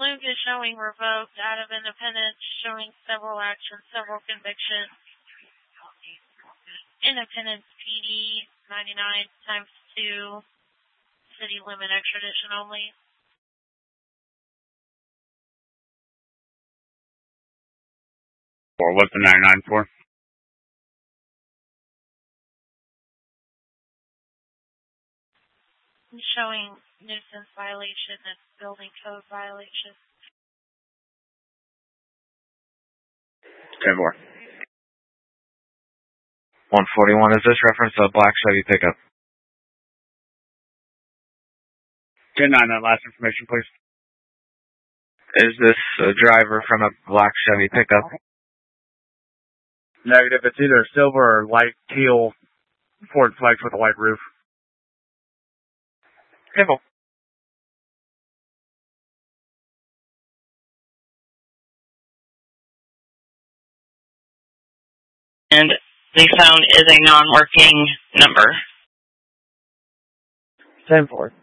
Luke is showing revoked out of independence, showing several actions, several convictions. Independence PD 99 times 2, city limit extradition only. What's the 99 for? Showing nuisance violation and building code violation. 10-4. 141, is this reference to a black Chevy pickup? 10-9, that last information, please. Is this a driver from a black Chevy pickup? Negative. It's either silver or light teal Ford Flex with a white roof. 10-4. And they found is a non-working number. 10-4.